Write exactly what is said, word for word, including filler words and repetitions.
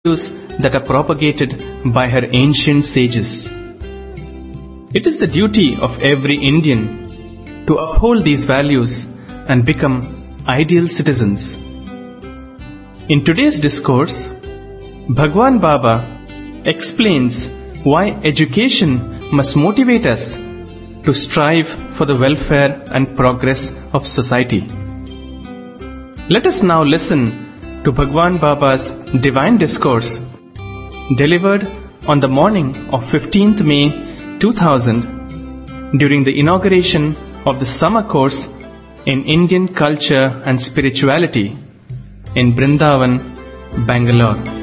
that are propagated by her ancient sages. It is the duty of every Indian to uphold these values and become ideal citizens. In today's discourse, Bhagwan Baba explains why education must motivate us to strive for the welfare and progress of society. Let us now listen to Bhagwan Baba's divine discourse delivered on the morning of fifteenth May two thousand during the inauguration of the summer course in Indian culture and spirituality in Brindavan, Bangalore.